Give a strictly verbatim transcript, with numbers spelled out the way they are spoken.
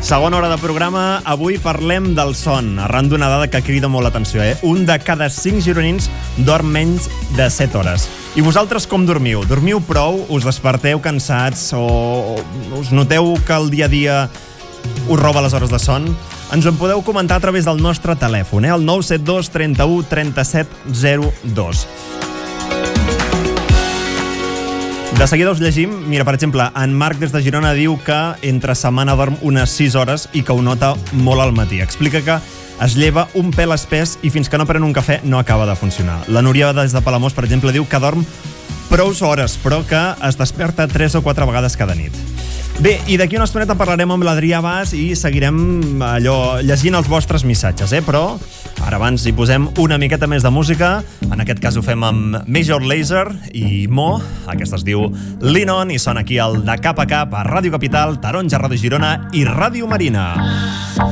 Segona hora de programa, avui parlem del son, arran d'una dada que crida molt l'atenció. Eh? Un de cada cinc gironins dorm menys de set hores. I vosaltres com dormiu? Dormiu prou? Us desperteu cansats? O us noteu que el dia a dia us roba les hores de son? Ens ho podeu comentar a través del nostre telèfon, eh? el nou set dos trenta-u trenta-set zero dos. De seguida us llegim, mira, per exemple, en Marc des de Girona diu que entre setmana dorm unes sis hores i que ho nota molt al matí. Explica que es lleva un pèl espès i fins que no pren un cafè no acaba de funcionar. La Núria des de Palamós, per exemple, diu que dorm prou hores, però que es desperta tres o quatre vegades cada nit. Bé, i d'aquí una estoneta parlarem amb l'Adrià Bas i seguirem allò llegint els vostres missatges, eh? Però ara abans hi posem una miqueta més de música. En aquest cas ho fem amb Major Lazer i Mo. Aquesta es diu Lean On i sona aquí el De Cap a Cap a Ràdio Capital, Taronja, Ràdio Girona i Ràdio Marina.